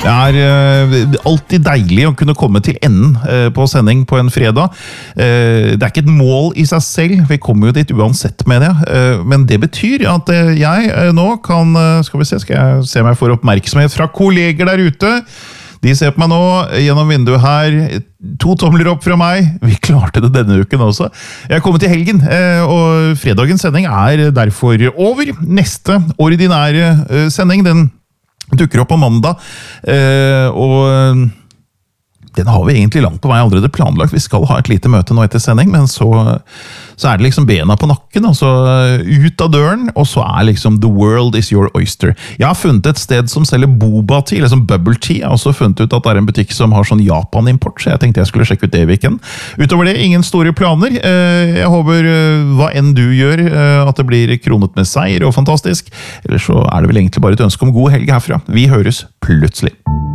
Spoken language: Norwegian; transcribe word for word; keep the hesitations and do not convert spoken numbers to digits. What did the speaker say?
Det er uh, alltid deilig å kunne komme til enden uh, på sending på en fredag. Uh, det er ikke et mål i seg selv, vi kommer jo dit uansett med det. Uh, men det betyr at uh, jeg uh, nå kan, uh, skal vi se, skal jeg se om jeg får oppmerksomhet fra kolleger der ute. De ser på meg nå gjennom vinduet her. To tomler opp fra meg. Vi klarte det denne uken også. Jeg er kommet til helgen, og fredagens sending er derfor over. Neste ordinære sending, den dukker opp på mandag. Og den har vi egentlig langt på vei allerede planlagt. Vi skal ha et lite møte nå etter sending, men så, så er det liksom bena på nakken, og så ut av døren, og så er liksom the world is your oyster. Jeg har funnet et sted som selger boba tea, eller som bubble tea. Jeg har også funnet ut at det er en butikk som har sånn Japan-import, så jeg tenkte jeg skulle sjekke ut det i weekend. Utover det, ingen store planer. Jeg håper hva enn du gjør, at det blir kronet med seier og fantastisk. Eller så er det vel egentlig bare et ønske om god helg herfra. Vi høres plutselig.